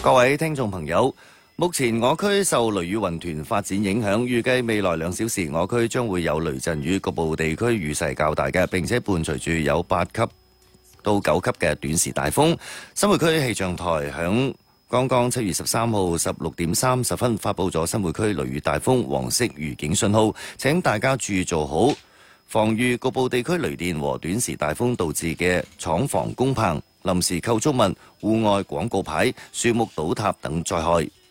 各位聽眾朋友，目前我區受雷雨雲團發展影響，預計未來2小時我區將會有雷陣雨，局部地區雨勢較大嘅，並且伴隨住有8級到9級嘅短時大風。新會區氣象台響剛剛7月13號16點30分發布咗新會區雷雨大風黃色預警信號，請大家注意做好防禦局部地區雷電和短時大風導致嘅廠房工棚、臨時構築物、戶外廣告牌、樹木倒塌等災害。